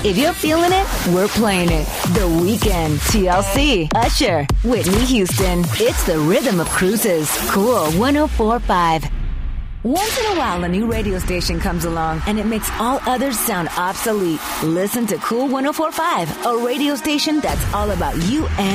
If you're feeling it, we're playing it. The Weeknd, TLC, Usher, Whitney Houston. It's the rhythm of cruises. Cool 104.5. Once in a while, a new radio station comes along and it makes all others sound obsolete. Listen to Cool 104.5, a radio station that's all about you and